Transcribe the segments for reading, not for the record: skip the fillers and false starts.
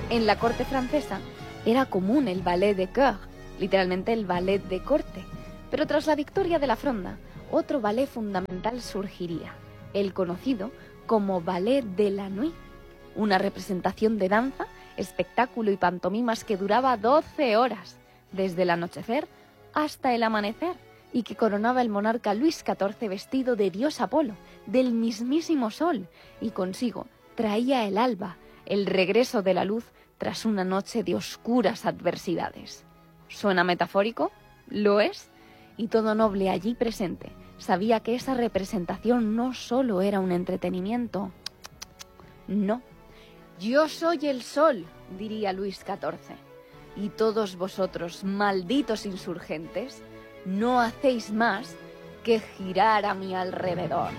En la corte francesa era común el ballet de cour, literalmente el ballet de corte, pero tras la victoria de la Fronda, otro ballet fundamental surgiría, el conocido como ballet de la nuit, una representación de danza, espectáculo y pantomimas que duraba 12 horas, desde el anochecer hasta el amanecer, y que coronaba el monarca Luis XIV vestido de dios Apolo, del mismísimo sol, y consigo traía el alba, el regreso de la luz tras una noche de oscuras adversidades. ¿Suena metafórico? Lo es, y todo noble allí presente sabía que esa representación no solo era un entretenimiento. No. Yo soy el sol, diría Luis XIV, y todos vosotros, malditos insurgentes, no hacéis más que girar a mi alrededor.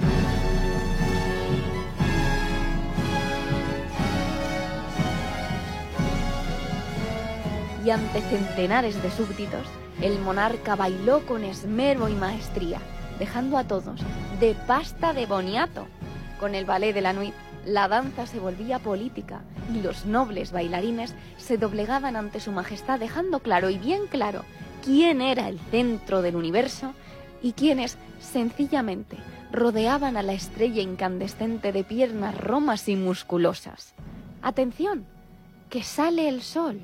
Y ante centenares de súbditos, el monarca bailó con esmero y maestría, dejando a todos de pasta de boniato. Con el ballet de la nuit, la danza se volvía política y los nobles bailarines se doblegaban ante su majestad, dejando claro y bien claro quién era el centro del universo y quiénes sencillamente rodeaban a la estrella incandescente de piernas romas y musculosas. ¡Atención! ¡Que sale el sol!